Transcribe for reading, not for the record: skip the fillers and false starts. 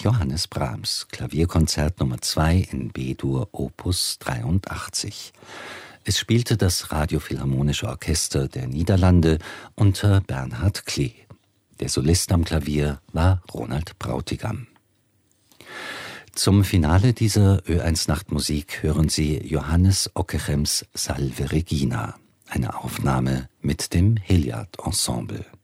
Johannes Brahms, Klavierkonzert Nummer 2 in B-Dur Opus 83. Es spielte das Radiophilharmonische Orchester der Niederlande unter Bernhard Klee. Der Solist am Klavier war Ronald Brautigam. Zum Finale dieser Ö1 Nachtmusik hören Sie Johannes Ockechems Salve Regina, eine Aufnahme mit dem Hilliard Ensemble.